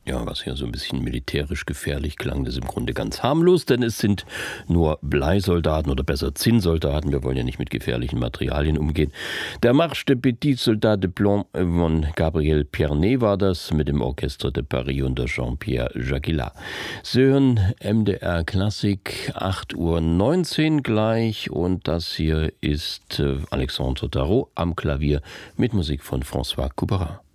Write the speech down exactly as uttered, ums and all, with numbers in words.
Ja, was ja so ein bisschen militärisch gefährlich klang, das ist im Grunde ganz harmlos, denn es sind nur Bleisoldaten oder besser Zinnsoldaten. Wir wollen ja nicht mit gefährlichen Materialien umgehen. Der Marche des Petits Soldats de Plomb von Gabriel Pierné war das mit dem Orchestre de Paris unter Jean-Pierre Jagellard. Sie hören M D R Klassik, acht Uhr neunzehn gleich, und das hier ist Alexandre Tarot am Klavier mit Musik von François Couperin.